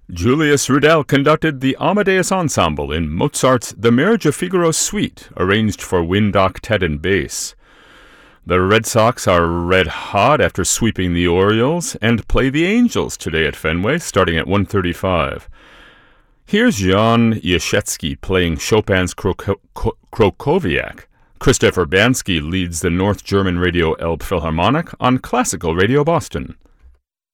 Julius Rudel conducted the Amadeus Ensemble in Mozart's The Marriage of Figaro Suite, arranged for wind octet and bass. The Red Sox are red hot after sweeping the Orioles and play the Angels today at Fenway, starting at 1:35. Here's Jan Jaszewski playing Chopin's Krokowiak. Christopher Bansky leads the North German Radio Elbphilharmonic on Classical Radio Boston.